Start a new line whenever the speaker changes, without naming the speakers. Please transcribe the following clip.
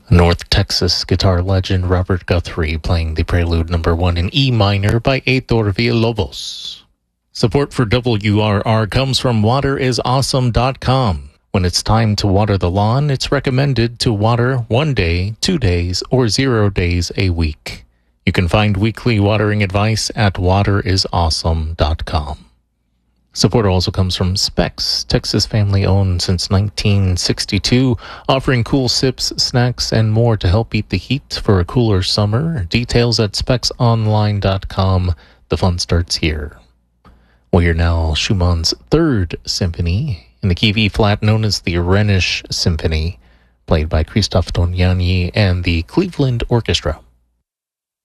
North Texas guitar legend Robert Guthrie playing the Prelude No. 1 in E minor by Heitor Villalobos. Support for WRR comes from waterisawesome.com. When it's time to water the lawn, it's recommended to water 1 day, 2 days, or 0 days a week. You can find weekly watering advice at waterisawesome.com. Support also comes from Specs, Texas family-owned since 1962, offering cool sips, snacks, and more to help beat the heat for a cooler summer. Details at specsonline.com. The fun starts here. We'll hear now Schumann's Third Symphony in the key V flat known as the Rhenish Symphony, played by Christoph Doniani and the Cleveland Orchestra.